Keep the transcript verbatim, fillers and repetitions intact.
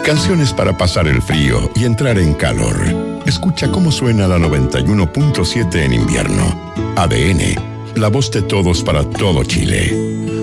Canciones para pasar el frío y entrar en calor. Escucha cómo suena la noventa y uno punto siete en invierno. A D N, la voz de todos para todo Chile.